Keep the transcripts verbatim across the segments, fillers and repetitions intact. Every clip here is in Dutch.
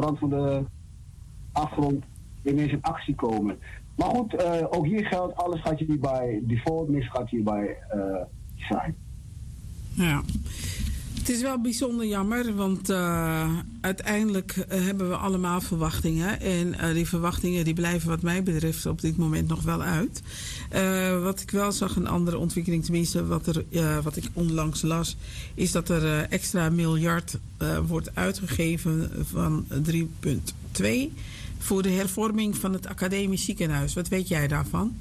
rand van de afgrond ineens in actie komen. Maar goed, uh, ook hier geldt, alles gaat hierbij default, niks gaat hierbij uh, zijn. Ja. Het is wel bijzonder jammer, want uh, uiteindelijk uh, hebben we allemaal verwachtingen. En uh, die verwachtingen die blijven wat mij betreft op dit moment nog wel uit. Uh, wat ik wel zag, een andere ontwikkeling, tenminste wat, er, uh, wat ik onlangs las, is dat er uh, extra miljard uh, wordt uitgegeven van drie komma twee voor de hervorming van het academisch ziekenhuis. Wat weet jij daarvan?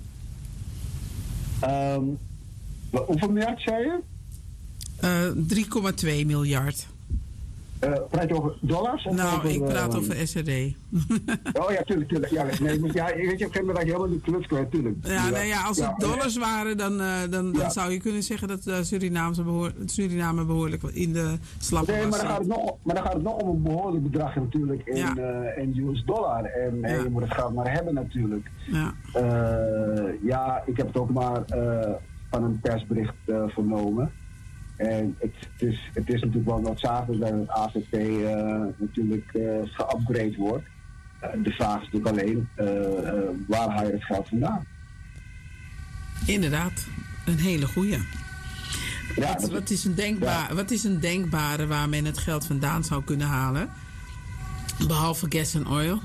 Um, hoeveel miljard zei je? Uh, drie komma twee miljard. Uh, praat je over dollars? Of nou, over, ik praat uh, over S R D. oh ja, tuurlijk, tuurlijk. Ja, nee, moet, ja, weet je, op een gegeven moment dat je helemaal de kluts kwijt, tuurlijk. Ja, nou ja, als het ja, dollars waren, dan, uh, dan, dan ja. zou je kunnen zeggen dat uh, Suriname, behoor, Suriname behoorlijk in de slappe nee, was. Maar dan, gaat het nog, maar dan gaat het nog om een behoorlijk bedrag natuurlijk in, ja. uh, in U S dollar. En ja. hey, je moet het geld maar hebben natuurlijk. Ja, uh, ja ik heb het ook maar uh, van een persbericht uh, vernomen. En het, het, is, het is natuurlijk wel noodzakelijk dat het A Z P uh, natuurlijk uh, geupgrade wordt. Uh, de vraag is natuurlijk alleen, uh, uh, waar haal je het geld vandaan? Inderdaad, een hele goeie. Ja, wat, wat, is een denkbaar, ja. wat is een denkbare waar men het geld vandaan zou kunnen halen? Behalve gas en oil?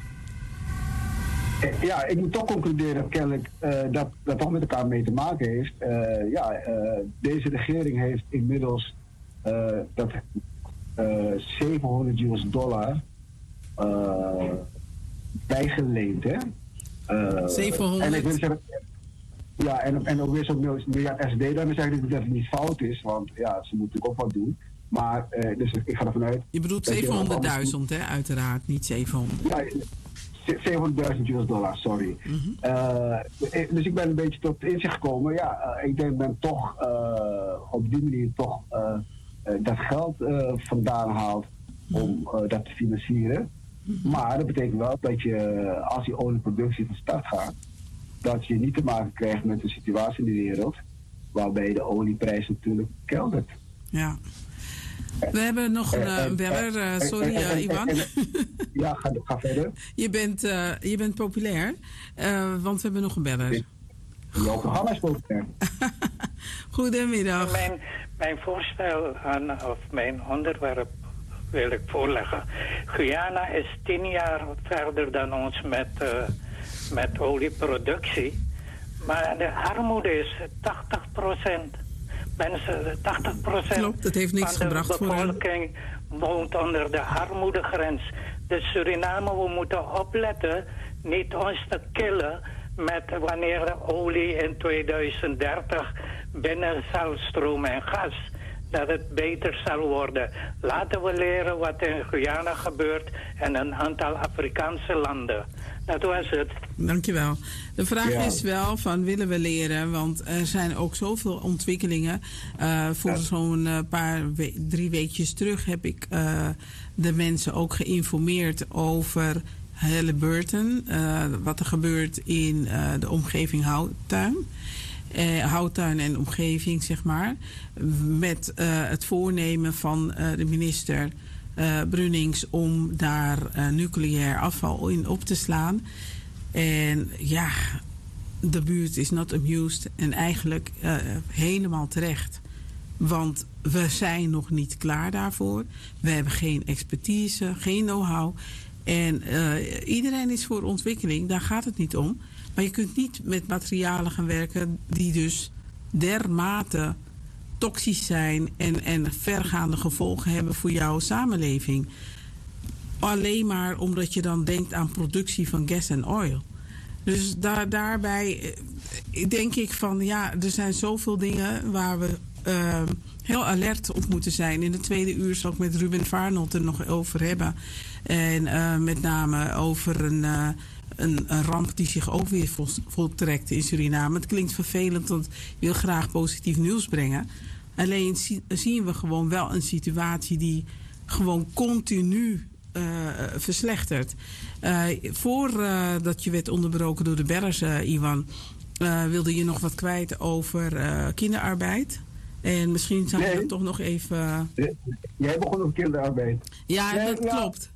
Ja, ik moet toch concluderen kennelijk uh, dat dat toch met elkaar mee te maken heeft. Uh, ja, uh, deze regering heeft inmiddels uh, dat uh, zevenhonderd U S dollar uh, bijgeleend, hè? Uh, zevenhonderd? En ik wil zeggen, ja, en, en ook weer zo'n miljard S D, dan zeg ik dat het niet fout is, want ja, ze moeten ook wat doen. Maar, uh, dus ik ga ervan uit... Je bedoelt zevenhonderdduizend, hè, uiteraard, niet zevenhonderd. Ja, zevenhonderdduizend U S dollar, sorry. Mm-hmm. Uh, dus ik ben een beetje tot inzicht gekomen. Ja, uh, ik denk dat men toch uh, op die manier toch uh, uh, dat geld uh, vandaan haalt om uh, dat te financieren. Mm-hmm. Maar dat betekent wel dat je, als die olieproductie van start gaat, dat je niet te maken krijgt met een situatie in de wereld waarbij de olieprijs natuurlijk keldert. Ja. We hebben nog een uh, beller. Uh, sorry, uh, Iwan. Ja, ga, ga verder. Je bent, uh, je bent populair, uh, want we hebben nog een beller. Jouw programma is populair. Goedemiddag. Mijn, mijn voorstel aan, of mijn onderwerp wil ik voorleggen. Guyana is tien jaar verder dan ons met, uh, met olieproductie. Maar de armoede is tachtig procent. Mensen, tachtig procent Klopt, dat heeft niks van de gebracht bevolking woont onder de armoedegrens. Dus Suriname, we moeten opletten niet ons te killen met wanneer de olie in tweeduizend dertig binnen zal stromen en gas. Dat het beter zal worden. Laten we leren wat in Guyana gebeurt en een aantal Afrikaanse landen. Dat was het. Dankjewel. De vraag ja. is wel van willen we leren, want er zijn ook zoveel ontwikkelingen. Uh, voor ja. zo'n uh, paar, we- drie weekjes terug heb ik uh, de mensen ook geïnformeerd over Halliburton. Uh, wat er gebeurt in uh, de omgeving Houttuin. Uh, Houttuin en omgeving, zeg maar. Met uh, het voornemen van uh, de minister uh, Brunnings om daar uh, nucleair afval in op te slaan. En ja, de buurt is not amused en eigenlijk uh, helemaal terecht. Want we zijn nog niet klaar daarvoor. We hebben geen expertise, geen know-how. En uh, iedereen is voor ontwikkeling, daar gaat het niet om. Maar je kunt niet met materialen gaan werken die dus dermate toxisch zijn en, en vergaande gevolgen hebben voor jouw samenleving. Alleen maar omdat je dan denkt aan productie van gas en oil. Dus daar, daarbij denk ik van ja, er zijn zoveel dingen waar we uh, heel alert op moeten zijn. In de tweede uur zal ik met Ruben Vaarnot er nog over hebben. En uh, met name over een... Uh, Een, een ramp die zich ook weer vol, voltrekt in Suriname. Het klinkt vervelend, want je wil graag positief nieuws brengen. Alleen zie, zien we gewoon wel een situatie die gewoon continu uh, verslechtert. Uh, Voordat uh, je werd onderbroken door de bellers, uh, Iwan, uh, wilde je nog wat kwijt over uh, kinderarbeid. En misschien zou je nee. dat toch nog even... Uh... Jij begon over kinderarbeid. Ja, nee, dat ja. klopt.